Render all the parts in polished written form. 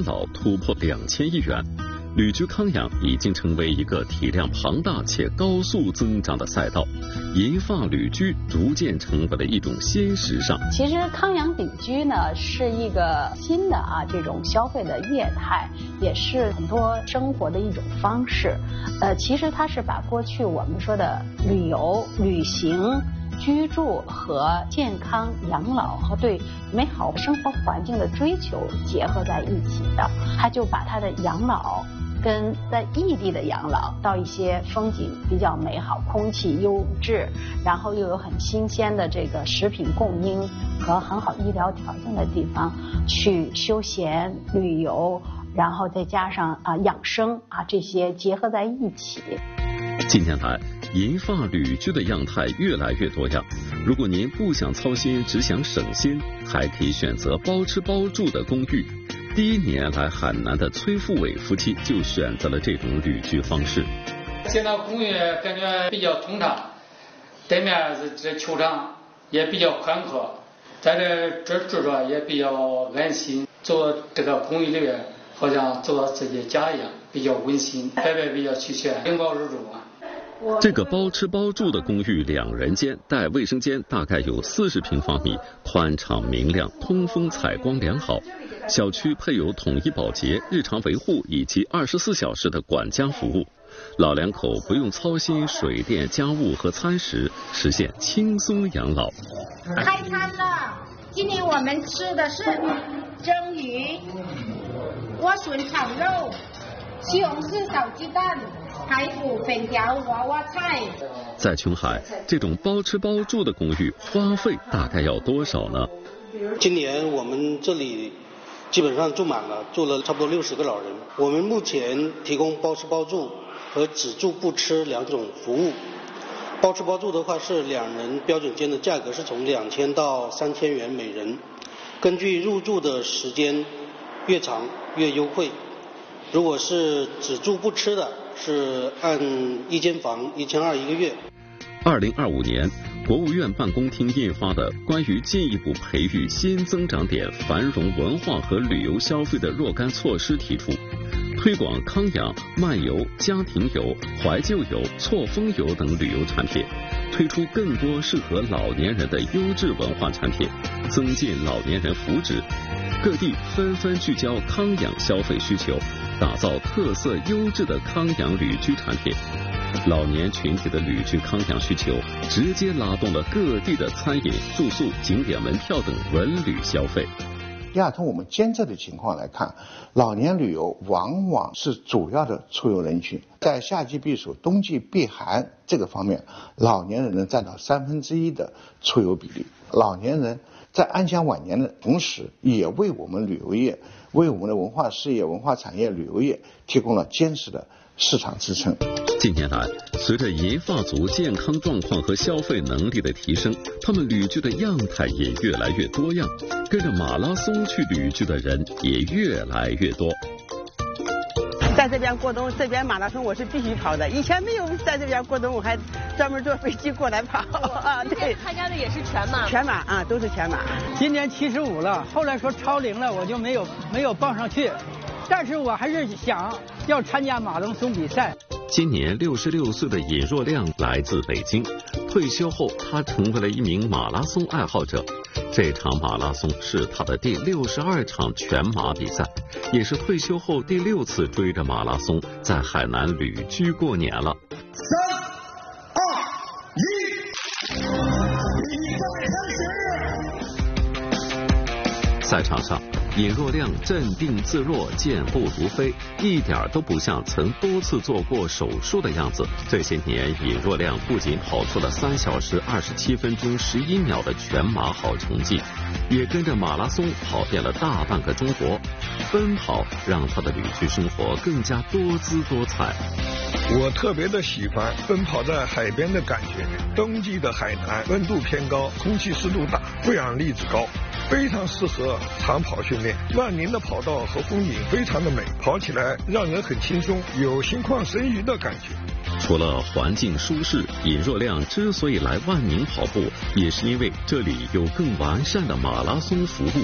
养老突破2000亿元。旅居康养已经成为一个体量庞大且高速增长的赛道，银发旅居逐渐成为了一种新时尚。 其实康养旅居呢是一个新的这种消费的业态，也是很多生活的一种方式。其实它是把过去我们说的旅游、旅行、居住和健康养老和对美好生活环境的追求结合在一起的，他就把他的养老跟在异地的养老到一些风景比较美好、空气优质，然后又有很新鲜的这个食品供应和很好医疗条件的地方去休闲旅游，然后再加上养生这些结合在一起。 近年来，银发旅居的样态越来越多样。如果您不想操心，只想省心，还可以选择包吃包住的公寓。第1年来海南的崔富伟夫妻就选择了这种旅居方式。 现在公寓感觉比较通畅，对面这球场也比较宽阔，在这住着也比较安心。做这个公寓里面，好像做到自己家一样，比较温馨，摆摆比较齐全，拎包入住这个包吃包住的公寓2人间带卫生间，大概有40平方米，宽敞明亮，通风采光良好。小区配有统一保洁、日常维护以及24小时的管家服务，老两口不用操心水电、家务和餐食，实现轻松养老。 开餐了，今天我们吃的是蒸鱼、莴笋炒肉、西红柿炒鸡蛋、排骨、粉条、娃娃菜。 在琼海，这种包吃包住的公寓花费大概要多少呢？ 今年我们这里基本上住满了，住了差不多60个老人。我们目前提供包吃包住和只住不吃2种服务。包吃包住的话是2人标准间的价格是从2000到3000元每人，根据入住的时间越长越优惠。如果是只住不吃的，是按1间房1200一个月。 2025年，国务院办公厅印发的关于进一步培育新增长点繁荣文化和旅游消费的若干措施提出，推广康养、漫游、家庭游、怀旧游、错峰游等旅游产品，推出更多适合老年人的优质文化产品，增进老年人福祉。各地纷纷聚焦康养消费需求，打造特色优质的康养旅居产品。老年群体的旅居康养需求，直接拉动了各地的餐饮、住宿、景点门票等文旅消费。 第二，从我们监测的情况来看，老年旅游往往是主要的出游人群。在夏季避暑、冬季避寒这个方面，老年人能占到1/3的出游比例。老年人在安享晚年的同时，也为我们旅游业、为我们的文化事业、文化产业、旅游业提供了坚实的市场支撑。 近年来，随着银发族健康状况和消费能力的提升，他们旅居的样态也越来越多样，跟着马拉松去旅居的人也越来越多。 在这边过冬，这边马拉松我是必须跑的。以前没有在这边过冬，我还专门坐飞机过来跑啊。对， 参加的也是全马。 全马啊，都是全马。 今年75了，后来说超龄了，我就没有报上去。但是我还是想要参加马拉松比赛。 今年66岁的尹若亮来自北京，退休后他成为了一名马拉松爱好者。这场马拉松是他的第62场全马比赛，也是退休后第6次追着马拉松在海南旅居过年了。3、2、1，比赛开始！赛场上，尹若亮镇定自若，健步如飞，一点都不像曾多次做过手术的样子。这些年，尹若亮不仅跑出了3小时27分钟11秒的全马好成绩，也跟着马拉松跑遍了大半个中国。奔跑让他的旅居生活更加多姿多彩。 我特别的喜欢奔跑在海边的感觉。冬季的海南温度偏高，空气湿度大，负氧粒子高，非常适合长跑训练。万宁的跑道和风景非常的美，跑起来让人很轻松，有心旷神怡的感觉。 除了环境舒适，尹若亮之所以来万宁跑步，也是因为这里有更完善的马拉松服务。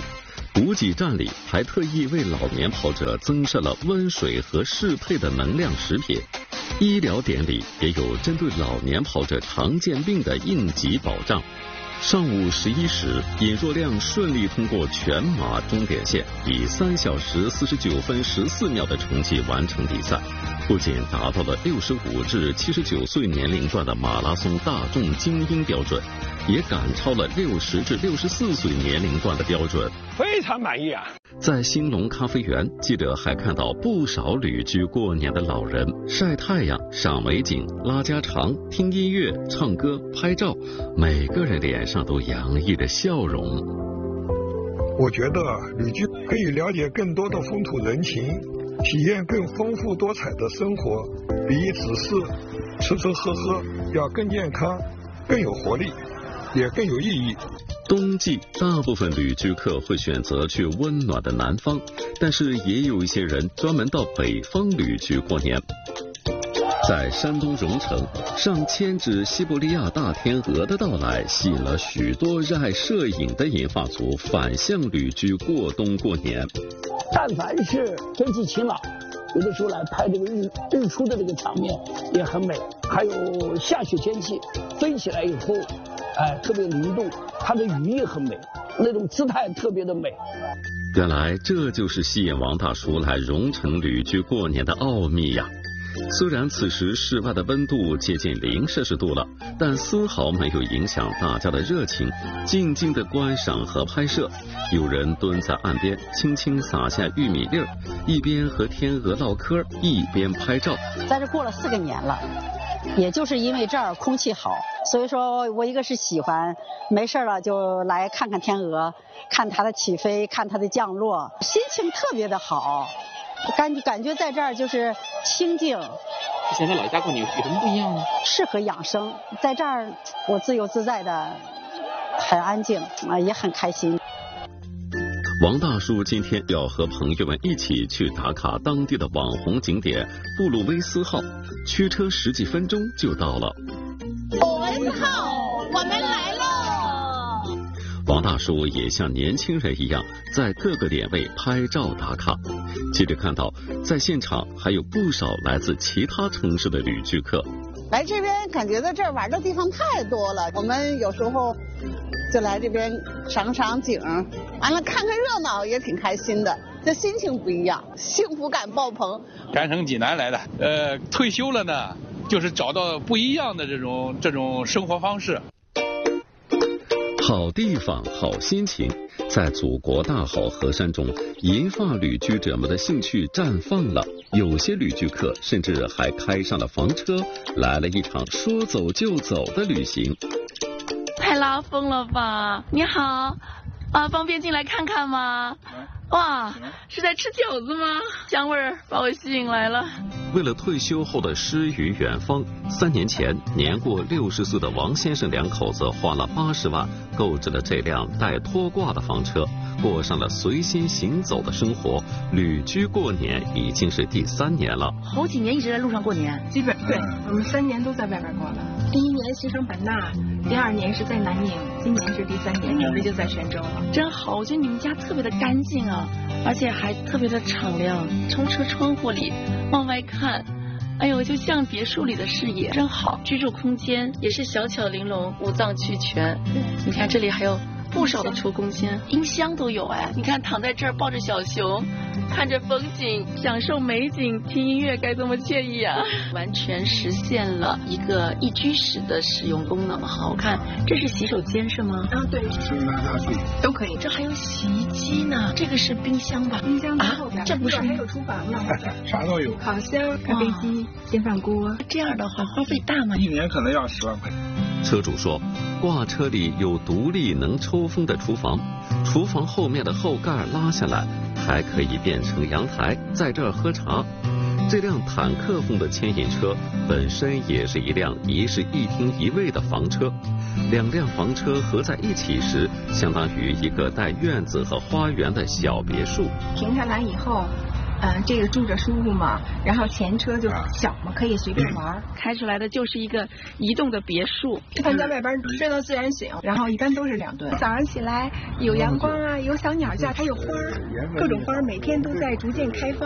补给站里还特意为老年跑者增设了温水和适配的能量食品。医疗点里也有针对老年跑者常见病的应急保障。上午11时，尹若亮顺利通过全马终点线，以3小时49分14秒的成绩完成比赛，不仅达到了65至79岁年龄段的马拉松大众精英标准，也赶超了60至64岁年龄段的标准， 非常满意啊！ 在兴隆咖啡园，记者还看到不少旅居过年的老人晒太阳、赏美景、拉家常、听音乐、唱歌、拍照，每个人脸上都洋溢着笑容。 我觉得旅居可以了解更多的风土人情，体验更丰富多彩的生活，比只是吃吃喝喝要更健康、更有活力，也更有意义。 冬季大部分旅居客会选择去温暖的南方，但是也有一些人专门到北方旅居过年。在山东荣成，上千只西伯利亚大天鹅的到来，吸引了许多热爱摄影的银发族返乡旅居过冬过年。 但凡是天气晴朗，有的时候来拍这个日出的这个场面也很美。还有下雪天气，飞起来以后，特别灵动，它的羽翼很美，那种姿态特别的美。 原来这就是吸引王大叔来荣成旅居过年的奥秘呀！虽然此时室外的温度接近0摄氏度了，但丝毫没有影响大家的热情，静静的观赏和拍摄。有人蹲在岸边，轻轻撒下玉米粒儿，一边和天鹅唠嗑，一边拍照。 在这过了4个年了，也就是因为这儿空气好，所以说我一个是喜欢，没事了就来看看天鹅，看它的起飞，看它的降落，心情特别的好。感觉在这儿就是清静。 之前在老家过年有什么不一样呢？ 适合养生，在这儿我自由自在的，很安静啊，也很开心。 王大叔今天要和朋友们一起去打卡当地的网红景点布鲁威斯号，驱车10几分钟就到了。 布鲁威斯号，我们来喽！ 王大叔也像年轻人一样，在各个点位拍照打卡。记者看到，在现场还有不少来自其他城市的旅居客。 来这边感觉在这儿玩的地方太多了，我们有时候就来这边赏赏景，完了看看热闹也挺开心的，这心情不一样，幸福感爆棚。 甘城济南来的，退休了呢，就是找到不一样的这种生活方式。 好地方，好心情，在祖国大好河山中，银发旅居者们的兴趣绽放了。有些旅居客甚至还开上了房车，来了一场说走就走的旅行。 太拉风了吧！你好，方便进来看看吗？哇，是在吃饺子吗？香味儿把我吸引来了。 为了退休后的诗与远方，3年前年过60岁的王先生两口子花了80万购置了这辆带拖挂的房车，过上了随心行走的生活。旅居过年已经是第3年了。 好几年一直在路上过年， 基本对，我们3年都在外边过了。第1年西双版纳，第2年是在南宁，今年是第3年，准备就在泉州了。 真好，我觉得你们家特别的干净啊，而且还特别的敞亮。从车窗户里往外看，哎呦，就像别墅里的视野，真好。居住空间也是小巧玲珑，五脏俱全。你看这里还有不少的储物空间，音箱都有哎。你看躺在这儿抱着小熊，看着风景，享受美景，听音乐，该多么惬意啊！完全实现了一个一居室的使用功能，好看。这是洗手间是吗？ 对，都可以。 这还有洗衣机呢，这个是冰箱吧？ 冰箱在后边， 这不是还有厨房呢， 啥都有。 烤箱、咖啡机、电饭锅。 这样的话花费大吗 ？1年可能要10万块钱。 车主说，挂车里有独立能抽风的厨房，厨房后面的后盖拉下来，还可以变成阳台，在这儿喝茶。这辆坦克风的牵引车本身也是一辆一室一厅一卫的房车，2辆房车合在一起时，相当于一个带院子和花园的小别墅。 停下来以后， 这个住着舒服嘛，然后前车就小嘛，可以随便玩。 开出来的就是一个移动的别墅。 一般在外边睡到自然醒，然后一般都是2顿。早上起来有阳光啊，有小鸟叫，还有花，各种花每天都在逐渐开放。